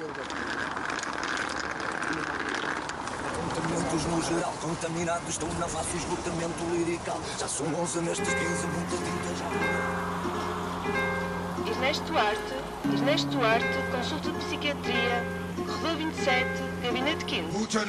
Contamentos no geral, contaminados, estou na fase esgotamento lirical. Já são 11 nestes 15, muita tinta já. Ernesto Duarte, consulta de psiquiatria, Corredor 27, Gabinete 15.